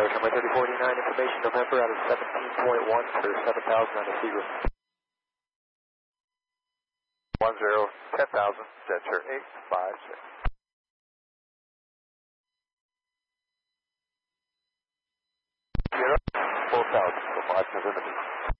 Runway 3049, information November out of 17.1 for 7,000 on the Seagram. 10,000, Denture 856. 4,000 for 5 November.